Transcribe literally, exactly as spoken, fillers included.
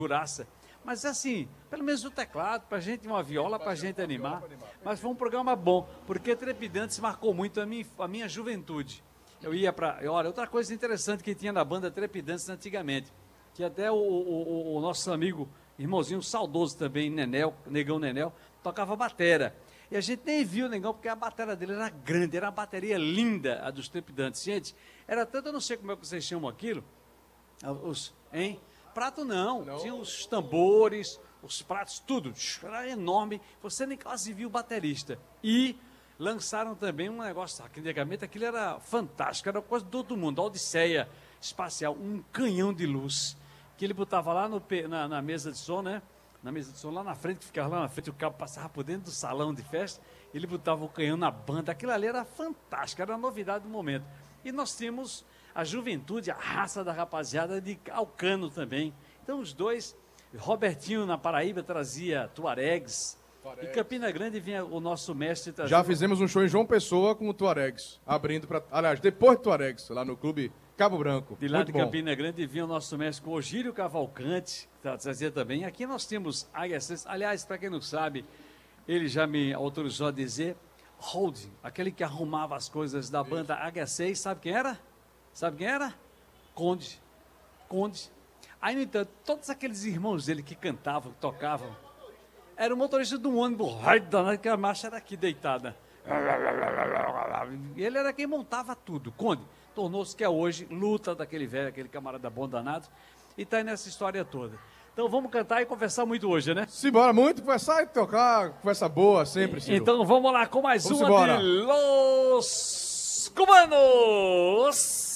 figuraça. Mas assim, pelo menos o teclado, pra gente, uma viola pra gente animar. Mas foi um programa bom, porque Trepidantes marcou muito a minha, a minha juventude. Eu ia pra... Olha, outra coisa interessante que tinha na banda Trepidantes antigamente, que até o, o, o nosso amigo, irmãozinho saudoso também, Nenel, Negão Nenel, tocava batera. E a gente nem viu o Negão, porque a bateria dele era grande, era uma bateria linda, a dos Trepidantes. Gente, era tanto, eu não sei como é que vocês chamam aquilo, os, hein? Prato não, não, tinha os tambores, os pratos, tudo, era enorme, você nem quase viu o baterista. E lançaram também um negócio, antigamente aquilo era fantástico, era coisa de todo mundo, a Odisseia Espacial, um canhão de luz, que ele botava lá no, na, na mesa de som, né? Na mesa de som, lá na frente, que ficava lá na frente, o cabo passava por dentro do salão de festa, ele botava o canhão na banda, aquilo ali era fantástico, era a novidade do momento. E nós tínhamos a juventude, a raça da rapaziada de Alcano também. Então os dois, Robertinho na Paraíba trazia Tuaregs, Tuaregs. E Campina Grande vinha o nosso mestre trazer... Já fizemos um show em João Pessoa com o Tuaregs, abrindo para... Aliás, depois do Tuaregs, lá no clube Cabo Branco. De lá Muito de bom. Campina Grande vinha o nosso mestre com Ogírio Cavalcante, que trazia também. Aqui nós temos Águia seis. Aliás, para quem não sabe, ele já me autorizou a dizer, Holding, aquele que arrumava as coisas da banda Águia seis, sabe quem era? Sabe quem era? Conde. Conde. Aí, no entanto, todos aqueles irmãos dele que cantavam, que tocavam, era o motorista do ônibus, que a marcha era aqui deitada. Ele era quem montava tudo. Conde tornou-se que é hoje, luta daquele velho, aquele camarada bom danado, e está aí nessa história toda. Então vamos cantar e conversar muito hoje, né? Simbora, muito, conversar e tocar, conversa boa sempre, Ciro. Então vamos lá com mais vamos uma embora. de Los Cubanos!